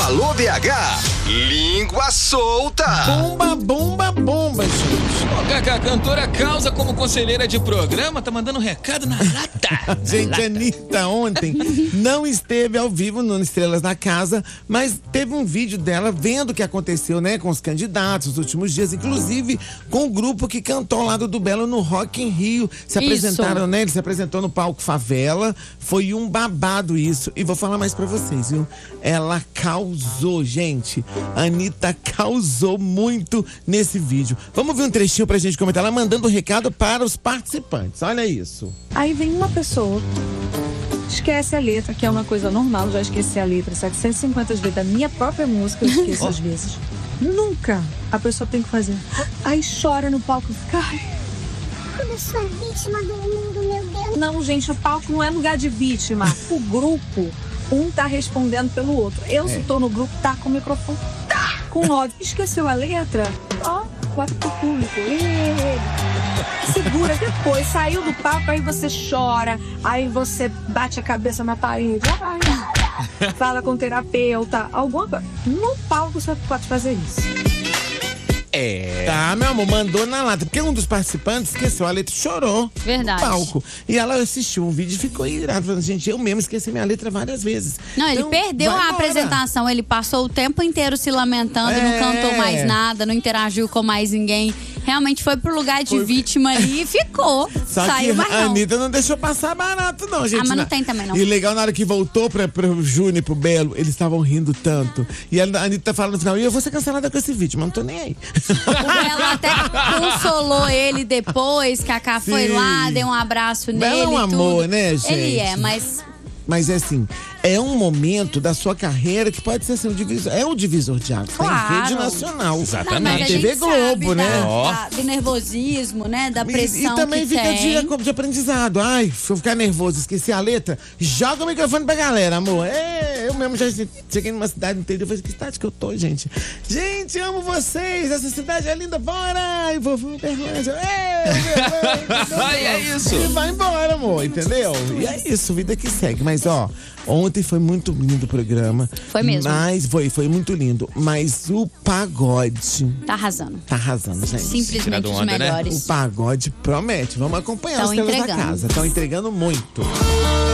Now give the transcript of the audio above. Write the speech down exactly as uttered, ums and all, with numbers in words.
Alô B H, língua solta. Bomba, bomba, bomba, gente. Ô, Cacá, a cantora Causa, como conselheira de programa, tá mandando um recado na lata. Gente, na lata. a Anitta ontem não esteve ao vivo no Estrelas na Casa, mas teve um vídeo dela vendo o que aconteceu, né, com os candidatos nos últimos dias, inclusive com o grupo que cantou ao lado do Belo no Rock in Rio. Se apresentaram, né? Ele se apresentou no palco Favela. Foi um babado isso. E vou falar mais pra vocês, viu? Ela causou, gente. A Anitta causou muito nesse vídeo. Vamos ver um trechinho pra gente comentar. Ela mandando um recado para os participantes. Olha isso. Aí vem uma pessoa, esquece a letra, que é uma coisa normal, já esqueci a letra setecentas e cinquenta vezes da minha própria música, eu esqueço às vezes. Nunca a pessoa tem que fazer. Aí chora no palco, fica... Ai, eu sou vítima do mundo, meu Deus. não, gente, o palco não é lugar de vítima. O grupo, um tá respondendo pelo outro. Eu, se tô no grupo, tá com o microfone, tá com ódio. Esqueceu a letra? Ó, bota pro público. Segura depois, saiu do palco, aí você chora, aí você bate a cabeça na parede, ai, fala com o terapeuta, alguma coisa. No palco você pode fazer isso. É. Tá, meu amor, mandou na lata. Porque um dos participantes esqueceu a letra, chorou. Verdade. No palco. E ela assistiu um vídeo e ficou irada, falando, gente, eu mesmo esqueci minha letra várias vezes. Não, ele Então, perdeu vai a embora. apresentação, ele passou o tempo inteiro se lamentando, É. não cantou mais nada, não interagiu com mais ninguém. Realmente foi pro lugar de Foi. vítima ali e ficou. Só Saiu que mais a não. Anitta não deixou passar barato, não, gente. Ah, mas não Na- tem também, não. E legal, na hora que voltou pra, pro Júnior e pro Belo, eles estavam rindo tanto. E a Anitta fala no final, e eu vou ser cancelada com esse vídeo, mas não tô nem aí. O Belo até consolou ele depois, Cacá foi Sim. lá, deu um abraço Belo nele é um e tudo. amor, né, gente? Ele é, mas... Mas é assim, é um momento da sua carreira que pode ser assim, um divisor, é um divisor de águas, tá Claro. em rede nacional. Exatamente. Não, mas Na a T V gente Globo, sabe né? da- Ó. da- do nervosismo, né? Da E- pressão E, também que fica tem. de, de aprendizado. Ai, se eu ficar nervoso, esqueci a letra, joga o microfone pra galera, amor. É, eu mesmo já cheguei numa cidade inteira e falei, que cidade que eu tô, gente? Gente, amo vocês, essa cidade é linda, bora! E vovô Berlândia, é, Ai, é isso. E vai embora, amor, entendeu? E é isso, vida que segue. Mas, ó, ontem foi muito lindo o programa. Foi mesmo. Mas foi, foi muito lindo. Mas o pagode Tá arrasando. tá arrasando, gente. Simplesmente Tirando os onda, né? O melhores. pagode promete. Vamos acompanhar Tão os telas da entregando. casa. Estão entregando muito.